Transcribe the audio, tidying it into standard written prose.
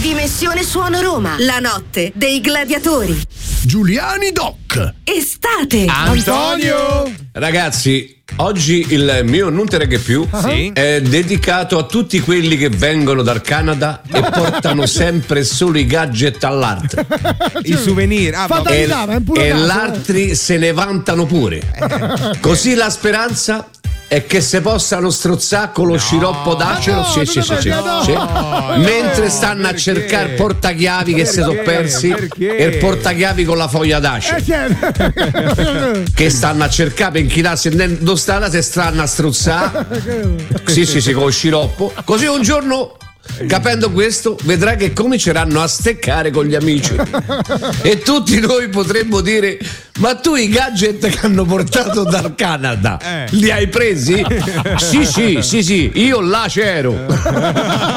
Dimensione Suono Roma, la notte dei gladiatori. Giuliani Doc. Estate. Antonio. Ragazzi, oggi il mio Non te reghe più è dedicato a tutti quelli che vengono dal Canada e portano sempre solo i gadget all'arte. I souvenir. E l'altri se ne vantano pure. Così la speranza è che se possano strozzare con lo sciroppo d'acero mentre stanno a cercare portachiavi che si sono persi e il portachiavi con la foglia d'acero che stanno a cercare per inchinarsi dentro strada, se stanno a strozzare con lo sciroppo. Così un giorno, capendo questo, vedrai che cominceranno a steccare con gli amici e tutti noi potremmo dire: ma tu i gadget che hanno portato dal Canada li hai presi? Sì, io là c'ero.